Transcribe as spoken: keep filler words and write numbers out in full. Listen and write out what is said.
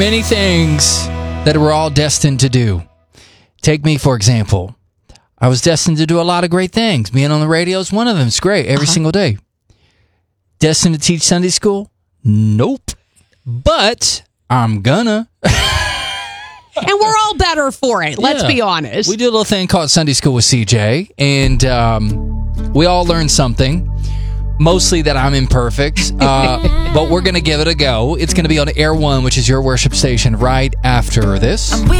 Many things that we're all destined to do. Take me, for example. I was destined to do a lot of great things. Being on the radio is one of them. It's great every uh-huh. single day. Destined to teach Sunday school? Nope. But I'm gonna. And we're all better for it. Let's yeah. be honest. We did a little thing called Sunday School with C J, and um, we all learned something. Mostly that I'm imperfect, uh, but we're going to give it a go. It's going to be on Air One, which is your worship station, right after this.